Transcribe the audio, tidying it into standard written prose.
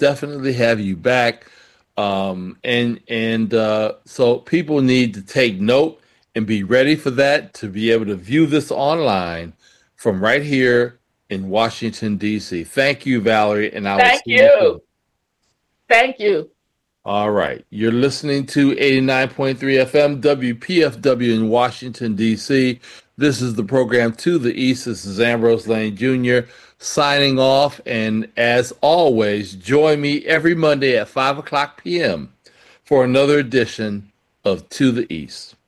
definitely have you back. So people need to take note and be ready for that to be able to view this online from right here in Washington, D.C. Thank you, Valerie, and I will Thank see you soon. you. Thank you. All right. You're listening to 89.3 FM WPFW in Washington, D.C. This is the program To the East. This is Ambrose Lane Jr. signing off. And as always, join me every Monday at 5 o'clock p.m. for another edition of To the East.